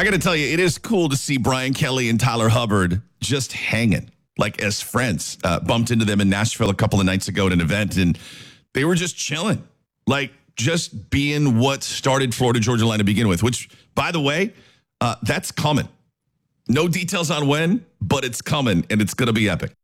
I got to tell you, it is cool to see Brian Kelly and Tyler Hubbard just hanging, like as friends. Bumped into them in Nashville a couple of nights ago at an event, and they were just chilling, like just being what started Florida Georgia Line to begin with, which, by the way, that's coming. No details on when, but it's coming, and it's going to be epic.